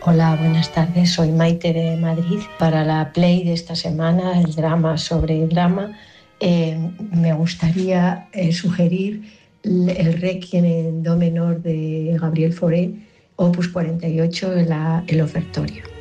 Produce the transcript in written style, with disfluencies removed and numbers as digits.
Hola, buenas tardes. Soy Maite de Madrid. Para la Play de esta semana, el drama sobre drama, me gustaría sugerir el Requiem en do menor de Gabriel Fauré, opus 48, el ofertorio.